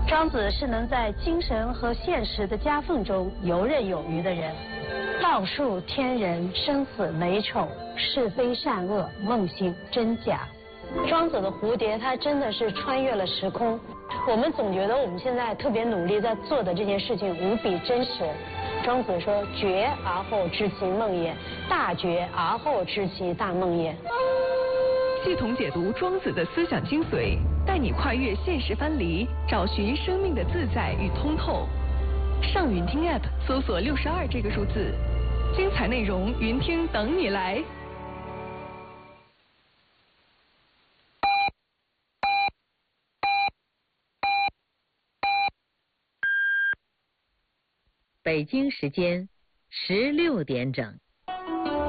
庄子是能在精神和现实的夹缝中游刃有余的人。道术天人，生死美丑，是非善恶，梦醒真假。庄子的蝴蝶，它真的是穿越了时空。我们总觉得我们现在特别努力在做的这件事情无比真实。庄子说：“觉而后知其梦也，大觉而后知其大梦也。” 系统解读庄子的思想精髓，带你跨越现实藩篱，找寻生命的自在与通透。上云听 App 搜索62这个数字，精彩内容云听等你来。 北京时间16点整。